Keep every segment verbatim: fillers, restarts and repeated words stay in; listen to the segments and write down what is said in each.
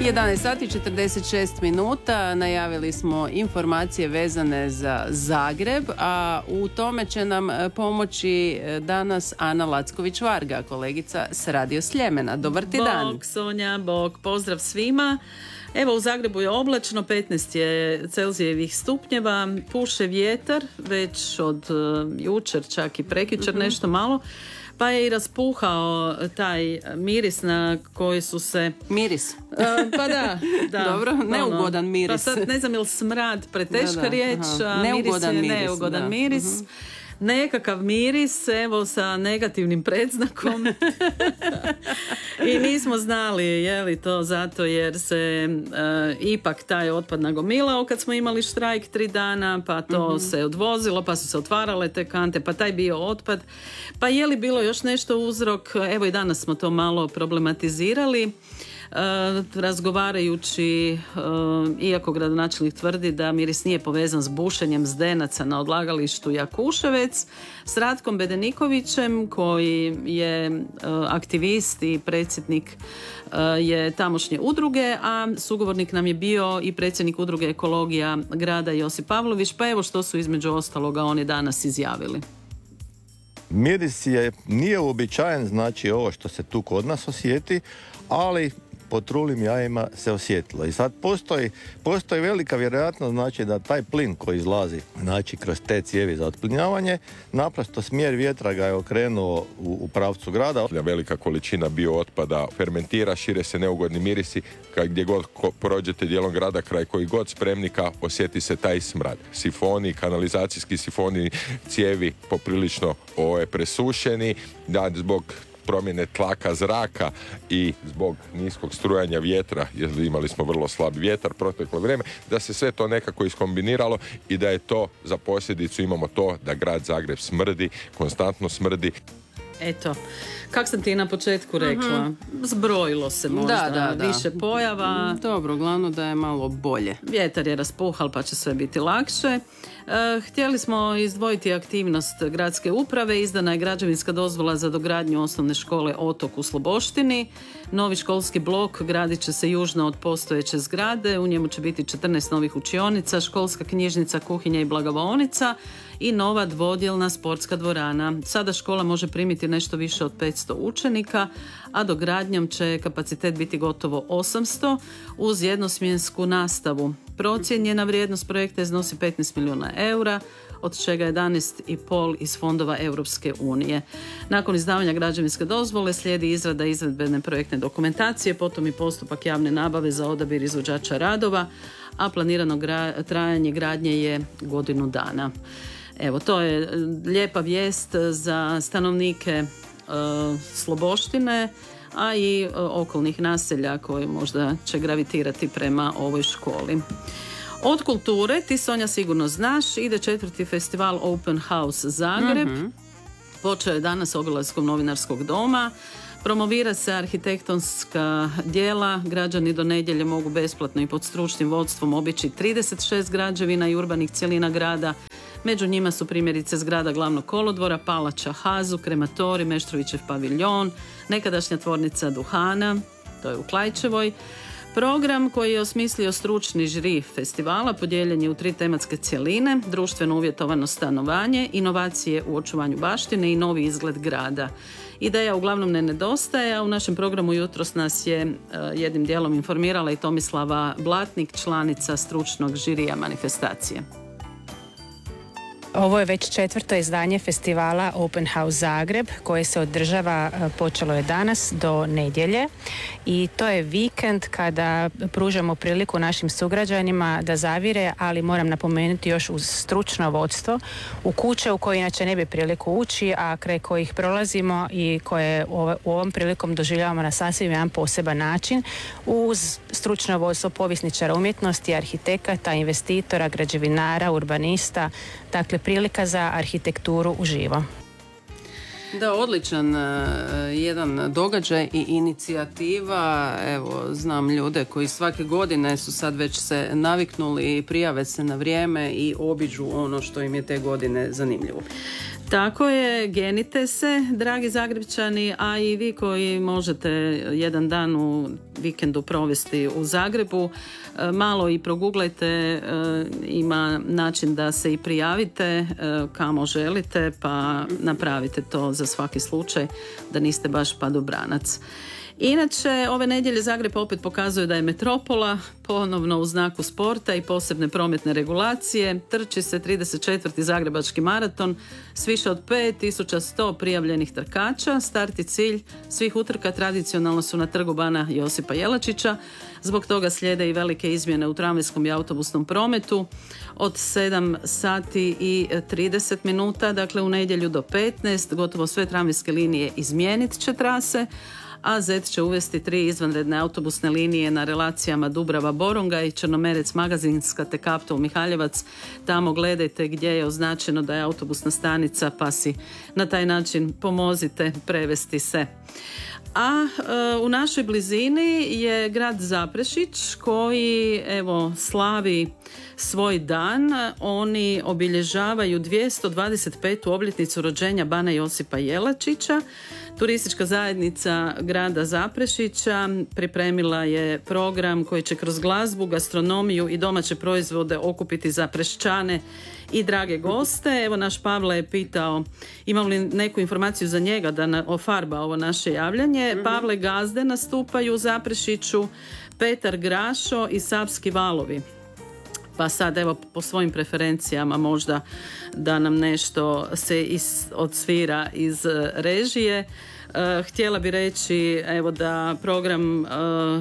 jedanaest sati četrdeset šest minuta, najavili smo informacije vezane za Zagreb, a u tome će nam pomoći danas Ana Lacković-Varga, kolegica s Radio Sljemena. Dobar ti dan. Bog, Sonja, bog, pozdrav svima. Evo, u Zagrebu je oblačno, petnaest je Celzijevih stupnjeva, puše vjetar, već od uh, jučer, čak i prekjučer mm-hmm. nešto malo, pa je i raspuhao taj miris na koji su se... Miris? Uh, pa da, da. Dobro, neugodan ono, miris. Pa sad ne znam je li smrad preteška da, da, riječ, a neugodan miris je miris, neugodan da. miris. Uh-huh. Nekakav miris, evo, sa negativnim predznakom. I nismo znali je li to zato jer se uh, ipak taj otpad nagomilao kad smo imali štrajk tri dana, pa to mm-hmm. se odvozilo, pa su se otvarale te kante, pa taj bio otpad. Pa je li bilo još nešto uzrok? Evo i danas smo to malo problematizirali. Uh, razgovarajući, uh, iako gradonačelnik tvrdi da miris nije povezan s bušenjem zdenaca na odlagalištu Jakuševec, s Ratkom Bedenikovićem koji je uh, aktivist i predsjednik uh, je tamošnje udruge, a sugovornik nam je bio i predsjednik udruge Ekologija grada Josip Pavlović, pa evo što su između ostaloga oni danas izjavili. Miris je, nije uobičajen, znači ovo što se tu kod nas osjeti, ali po trulim jajima se osjetilo. I sad postoji, postoji velika vjerojatnost, znači da taj plin koji izlazi, znači kroz te cijevi za otplinjavanje, naprosto smjer vjetra ga je okrenuo u, u pravcu grada. Velika količina biootpada fermentira, šire se neugodni mirisi, kad gdje god ko, prođete dijelom grada, kraj koji god spremnika, osjeti se taj smrad. Sifoni, kanalizacijski sifoni, cijevi poprilično ove, presušeni, da zbog promjene tlaka zraka i zbog niskog strujanja vjetra, jer imali smo vrlo slab vjetar proteklo vrijeme, da se sve to nekako iskombiniralo i da je to za posljedicu imamo to da grad Zagreb smrdi, konstantno smrdi. Eto, kak sam ti na početku rekla, uh-huh. zbrojilo se možda da, da, da. više pojava. Dobro, glavno da je malo bolje. Vjetar je raspuhal pa će sve biti lakše. E, htjeli smo izdvojiti aktivnost gradske uprave. Izdana je građevinska dozvola za dogradnju osnovne škole Otok u Sloboštini. Novi školski blok gradit će se južno od postojeće zgrade. U njemu će biti četrnaest novih učionica, školska knjižnica, kuhinja i blagovaonica i nova dvodjelna sportska dvorana. Sada škola može primiti nešto više od petsto učenika, a dogradnjom će kapacitet biti gotovo osamsto uz jednosmjensku nastavu. Procijenjena vrijednost projekta iznosi petnaest milijuna eura, od čega jedanaest i pol iz fondova Europske unije. Nakon izdavanja građevinske dozvole slijedi izrada izvedbene projektne dokumentacije, potom i postupak javne nabave za odabir izvođača radova, a planirano gra- trajanje gradnje je godinu dana. Evo, to je lijepa vijest za stanovnike e, Sloboštine, a i e, okolnih naselja koji možda će gravitirati prema ovoj školi. Od kulture, ti Sonja sigurno znaš, ide četvrti festival Open House Zagreb. Mm-hmm. Počeo je danas obilaskom Novinarskog doma. Promovira se arhitektonska djela. Građani do nedjelje mogu besplatno i pod stručnim vodstvom obići trideset šest građevina i urbanih cjelina grada. Među njima su primjerice zgrada Glavnog kolodvora, Palača Hazu, Krematorij, Meštrovićev paviljon, nekadašnja tvornica duhana, to je u Klaićevoj. Program koji je osmislio stručni žiri festivala podijeljen je u tri tematske cjeline: društveno uvjetovano stanovanje, inovacije u očuvanju baštine i novi izgled grada. Ideja uglavnom ne nedostaje, a u našem programu jutros nas je uh, jednim dijelom informirala i Tomislava Blatnik, članica stručnog žirija manifestacije. Ovo je već četvrto izdanje festivala Open House Zagreb koje se održava, počelo je danas do nedjelje i to je vikend kada pružamo priliku našim sugrađanima da zavire, ali moram napomenuti još uz stručno vodstvo, u kuće u koje inače ne bi priliku ući, a kraj kojih prolazimo i koje u ovom prilikom doživljavamo na sasvim jedan poseban način, uz stručno vodstvo povjesničara umjetnosti, arhitekata, investitora, građevinara, urbanista, dakle prilika za arhitekturu uživo. Da, odličan uh, jedan događaj i inicijativa. Evo, znam ljude koji svake godine su sad već se naviknuli i prijave se na vrijeme i obiđu ono što im je te godine zanimljivo. Tako je, genite se, dragi Zagrebčani, a i vi koji možete jedan dan u vikendu provesti u Zagrebu, malo i proguglajte, ima način da se i prijavite kamo želite, pa napravite to za svaki slučaj da niste baš padobranac. Inače, ove nedjelje Zagreb opet pokazuje da je metropola, ponovno u znaku sporta i posebne prometne regulacije. Trči se trideset četvrti Zagrebački maraton s više od pet tisuća sto prijavljenih trkača. Start i cilj svih utrka tradicionalno su na trgu Bana Josipa Jelačića. Zbog toga slijede i velike izmjene u tramvajskom i autobusnom prometu od sedam sati i trideset minuta, dakle u nedjelju do petnaest. Gotovo sve tramvajske linije izmijenit će trase, a Z E T će uvesti tri izvanredne autobusne linije na relacijama Dubrava-Boronga i Črnomerec-Magazinska te Kaptol-Mihaljevac. Tamo gledajte gdje je označeno da je autobusna stanica, pa si na taj način pomozite prevesti se. A e, u našoj blizini je grad Zaprešić koji evo slavi svoj dan. Oni obilježavaju dvjesto dvadeset petu obljetnicu rođenja Bana Josipa Jelačića. Turistička zajednica grada Zaprešića pripremila je program koji će kroz glazbu, gastronomiju i domaće proizvode okupiti Zaprešćane i drage goste. Evo, naš Pavle je pitao imam li neku informaciju za njega da ofarba ovo naše javljanje. Mm-hmm. Pavle Gazde nastupaju u Zaprešiću, Petar Grašo i Savski valovi. Pa sad evo po svojim preferencijama možda da nam nešto se is, odsvira iz režije. Uh, htjela bi reći evo da program uh,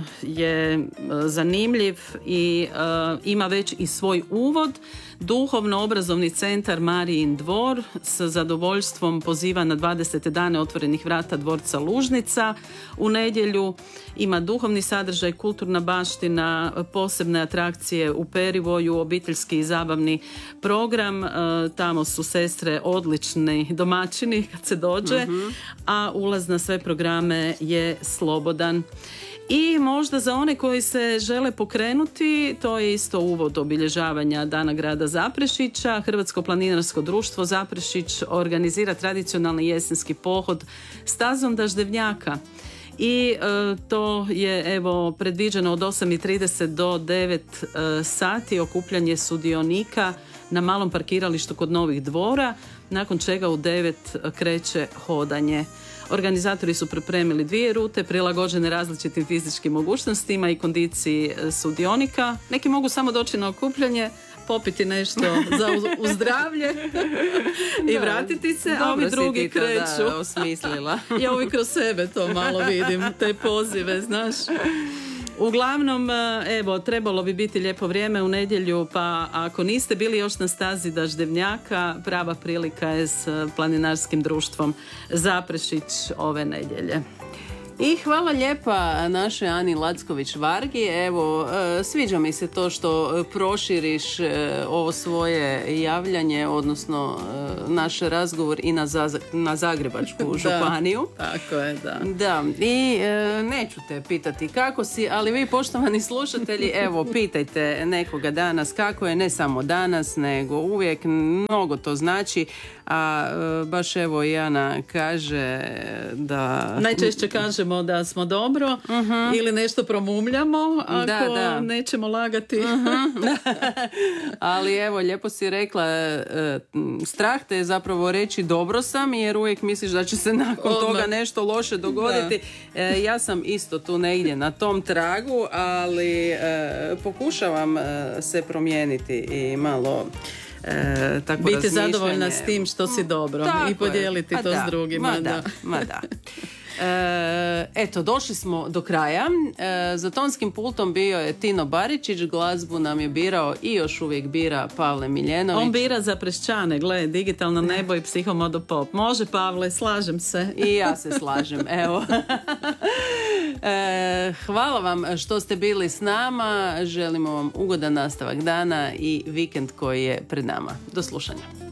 je zanimljiv i uh, ima već i svoj uvod. Duhovno-obrazovni centar Marijin dvor sa zadovoljstvom poziva na dvadesete dane otvorenih vrata dvorca Lužnica. U nedjelju ima duhovni sadržaj, kulturna baština, posebne atrakcije u Perivoju, obiteljski i zabavni program. E, tamo su sestre odlični domaćini kad se dođe, mm-hmm. a ulaz na sve programe je slobodan. I možda za one koji se žele pokrenuti, to je isto uvod obilježavanja Dana grada Zaprešića. Hrvatsko planinarsko društvo Zaprešić organizira tradicionalni jesenski pohod stazom daždevnjaka. I e, to je evo predviđeno od osam i trideset do devet e, sati okupljanje sudionika na malom parkiralištu kod Novih dvora, nakon čega u devet kreće hodanje. Organizatori su pripremili dvije rute prilagođene različitim fizičkim mogućnostima i kondiciji sudionika. Neki mogu samo doći na okupljanje, popiti nešto za u zdravlje i vratiti se, a ovi drugi kreću. Da, osmislila. Ja ovi kroz sebe to malo vidim, te pozive, znaš. Uglavnom, evo, trebalo bi biti lijepo vrijeme u nedjelju, pa ako niste bili još na stazi daždevnjaka, prava prilika je s planinarskim društvom Zaprešić ove nedjelje. I hvala lijepa našoj Ani Lacković-Vargi. Evo, sviđa mi se to što proširiš ovo svoje javljanje, odnosno naš razgovor i na, za, na Zagrebačku županiju. Da, tako je, da. Da, i e, neću te pitati kako si, ali vi, poštovani slušatelji, evo, pitajte nekoga danas kako je, ne samo danas, nego uvijek, mnogo to znači. A e, baš evo i Ana kaže da... Najčešće kažemo da smo dobro uh-huh. ili nešto promumljamo ako da, da. nećemo lagati. Uh-huh. Ali evo, lijepo si rekla, e, strah te je zapravo reći dobro sam, jer uvijek misliš da će se nakon Odmah. toga nešto loše dogoditi. E, ja sam isto tu negdje na tom tragu, ali e, pokušavam e, se promijeniti i malo... E, tako biti zadovoljna s tim što si dobro tako i podijeliti to da, s drugima. Ma da, da. Ma da. E, eto, došli smo do kraja. E, za tonskim pultom bio je Tino Baričić, glazbu nam je birao i još uvijek bira Pavle Miljenović. On bira Zaprešćane, gle, digitalno nebo i psihomodo pop. Može, Pavle, slažem se. I ja se slažem, evo. E, hvala vam što ste bili s nama. Želimo vam ugodan nastavak dana i vikend koji je pred nama. Do slušanja.